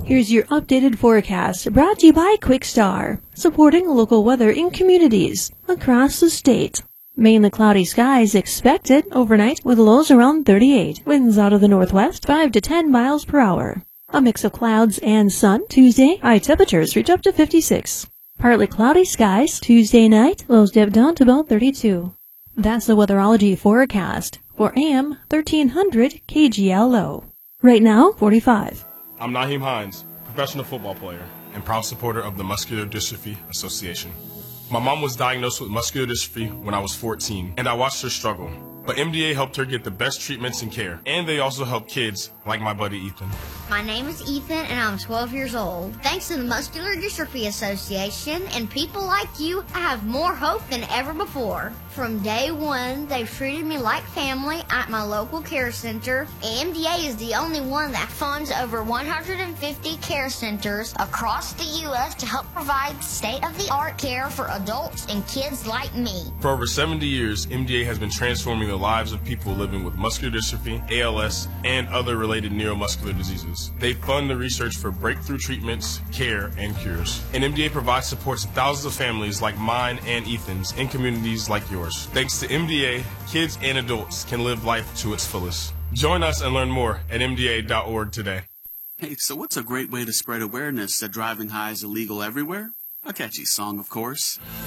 Here's your updated forecast, brought to you by QuickStar, supporting local weather in communities across the state. Mainly cloudy skies expected overnight with lows around 38. Winds out of the northwest 5 to 10 miles per hour. A mix of clouds and sun. Tuesday, high temperatures reach up to 56. Partly cloudy skies. Tuesday night, lows dip down to about 32. That's the weatherology forecast for AM 1300 KGLO. Right now, 45. I'm Naheem Hines, professional football player and proud supporter of the Muscular Dystrophy Association. My mom was diagnosed with muscular dystrophy when I was 14, and I watched her struggle. But MDA helped her get the best treatments and care, and they also help kids like my buddy Ethan. My name is Ethan, and I'm 12 years old. Thanks to the Muscular Dystrophy Association and people like you, I have more hope than ever before. From day one, they've treated me like family at my local care center. MDA is the only one that funds over 150 care centers across the U.S. to help provide state-of-the-art care for adults and kids like me. For over 70 years, MDA has been transforming the lives of people living with muscular dystrophy, ALS, and other related neuromuscular diseases. They fund the research for breakthrough treatments, care, and cures. And MDA provides support to thousands of families like mine and Ethan's in communities like yours. Thanks to MDA, kids and adults can live life to its fullest. Join us and learn more at MDA.org today. Hey, so what's a great way to spread awareness that driving high is illegal everywhere? A catchy song, of course.